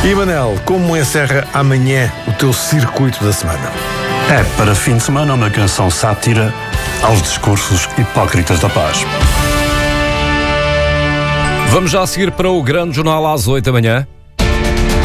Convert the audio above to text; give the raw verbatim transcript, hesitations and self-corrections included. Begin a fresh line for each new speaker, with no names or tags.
E Manel, como encerra amanhã o teu circuito da semana?
É, para fim de semana, uma canção sátira aos discursos hipócritas da paz.
Vamos já seguir para o Grande Jornal às oito da manhã.